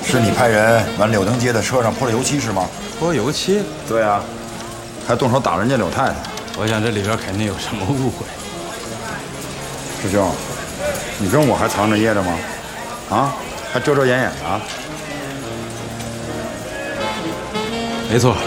是你派人往柳登街的车上泼了油漆是吗？ 泼油漆？ 对啊，还动手打人家柳太太。 我想这里边肯定有什么误会。 师兄，你跟我还藏着掖着吗？啊，还遮遮掩掩的啊？ 没错，